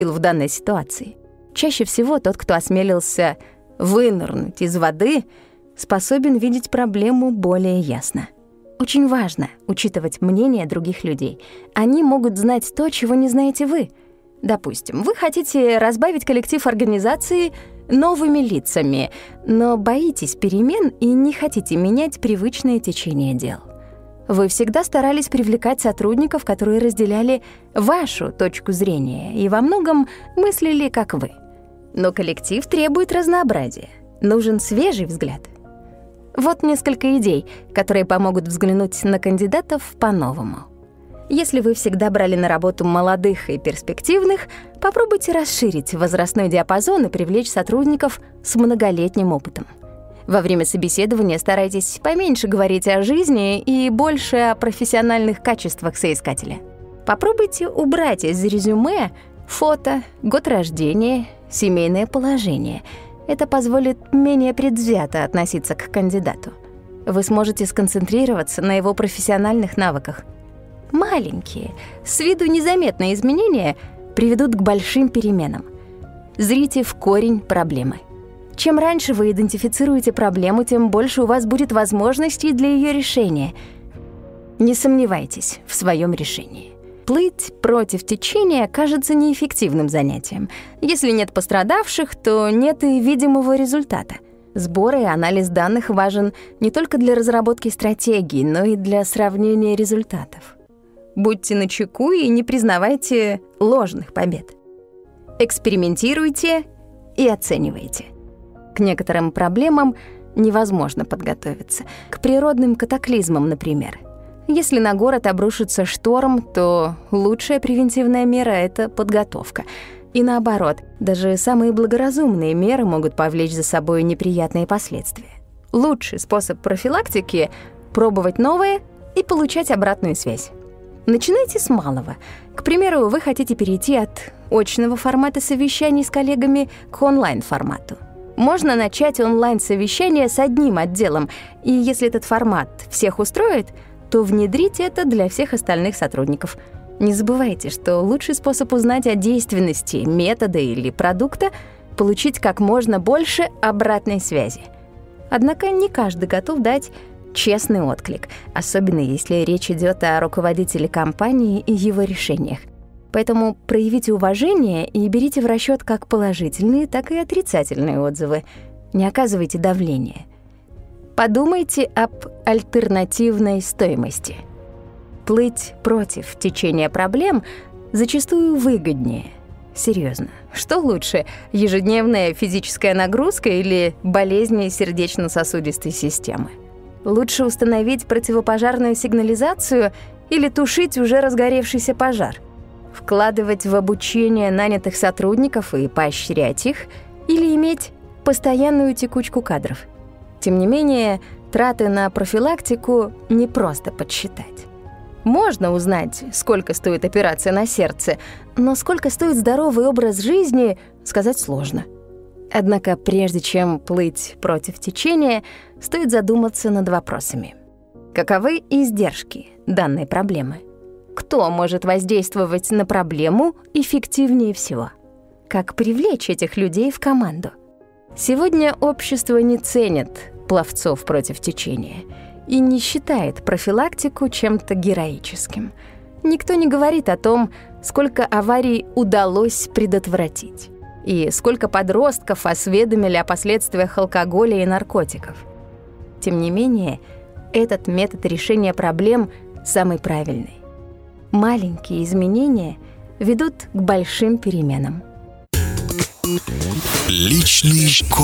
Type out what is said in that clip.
в данной ситуации. Чаще всего тот, кто осмелился вынырнуть из воды, способен видеть проблему более ясно. Очень важно учитывать мнение других людей. Они могут знать то, чего не знаете вы. Допустим, вы хотите разбавить коллектив организации новыми лицами, но боитесь перемен и не хотите менять привычное течение дел. Вы всегда старались привлекать сотрудников, которые разделяли вашу точку зрения и во многом мыслили, как вы. Но коллектив требует разнообразия. Нужен свежий взгляд. Вот несколько идей, которые помогут взглянуть на кандидатов по-новому. Если вы всегда брали на работу молодых и перспективных, попробуйте расширить возрастной диапазон и привлечь сотрудников с многолетним опытом. Во время собеседования старайтесь поменьше говорить о жизни и больше о профессиональных качествах соискателя. Попробуйте убрать из резюме фото, год рождения, семейное положение. Это позволит менее предвзято относиться к кандидату. Вы сможете сконцентрироваться на его профессиональных навыках. Маленькие, с виду незаметные изменения приведут к большим переменам. Зрите в корень проблемы. Чем раньше вы идентифицируете проблему, тем больше у вас будет возможностей для ее решения. Не сомневайтесь в своем решении. Плыть против течения кажется неэффективным занятием. Если нет пострадавших, то нет и видимого результата. Сбор и анализ данных важен не только для разработки стратегий, но и для сравнения результатов. Будьте начеку и не признавайте ложных побед. Экспериментируйте и оценивайте. К некоторым проблемам невозможно подготовиться. К природным катаклизмам, например. Если на город обрушится шторм, то лучшая превентивная мера — это подготовка. И наоборот, даже самые благоразумные меры могут повлечь за собой неприятные последствия. Лучший способ профилактики — пробовать новое и получать обратную связь. Начинайте с малого. К примеру, вы хотите перейти от очного формата совещаний с коллегами к онлайн-формату. Можно начать онлайн-совещание с одним отделом, и если этот формат всех устроит, то внедрите это для всех остальных сотрудников. Не забывайте, что лучший способ узнать о действенности метода или продукта — получить как можно больше обратной связи. Однако не каждый готов дать честный отклик, особенно если речь идет о руководителе компании и его решениях. Поэтому проявите уважение и берите в расчет как положительные, так и отрицательные отзывы. Не оказывайте давления. Подумайте об альтернативной стоимости. Плыть против течения проблем зачастую выгоднее. Серьезно, что лучше, ежедневная физическая нагрузка или болезни сердечно-сосудистой системы? Лучше установить противопожарную сигнализацию или тушить уже разгоревшийся пожар? Вкладывать в обучение нанятых сотрудников и поощрять их или иметь постоянную текучку кадров? Тем не менее, траты на профилактику не просто подсчитать. Можно узнать, сколько стоит операция на сердце, но сколько стоит здоровый образ жизни, сказать сложно. Однако прежде чем плыть против течения, стоит задуматься над вопросами. Каковы издержки данной проблемы? Кто может воздействовать на проблему эффективнее всего? Как привлечь этих людей в команду? Сегодня общество не ценит пловцов против течения и не считает профилактику чем-то героическим. Никто не говорит о том, сколько аварий удалось предотвратить и сколько подростков осведомили о последствиях алкоголя и наркотиков. Тем не менее, этот метод решения проблем самый правильный. Маленькие изменения ведут к большим переменам. Личный